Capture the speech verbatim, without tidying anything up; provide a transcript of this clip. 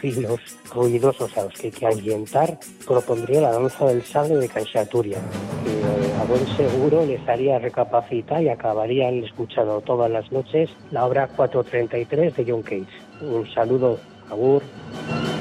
filos ruidosos a los que hay que ahuyentar, propondría la danza del sable de Canxaturia, que eh, a buen seguro les haría recapacitar y acabarían escuchando todas las noches la obra cuatrocientos treinta y tres de John Cage. Un saludo, agur.